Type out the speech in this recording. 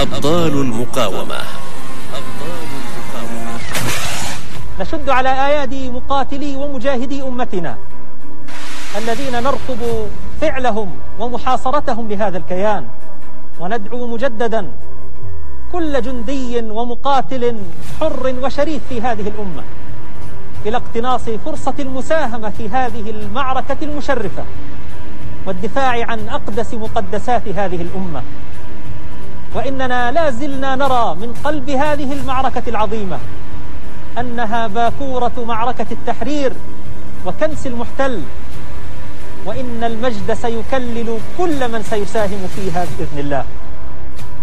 أبطال المقاومة. نشد على أيادي مقاتلي ومجاهدي أمتنا الذين نرقب فعلهم ومحاصرتهم لهذا الكيان، وندعو مجددا كل جندي ومقاتل حر وشريف في هذه الأمة إلى اقتناص فرصة المساهمة في هذه المعركة المشرفة والدفاع عن أقدس مقدسات هذه الأمة. وإننا لا زلنا نرى من قلب هذه المعركة العظيمة أنها باكورة معركة التحرير وكنس المحتل، وإن المجد سيكلل كل من سيساهم فيها بإذن الله.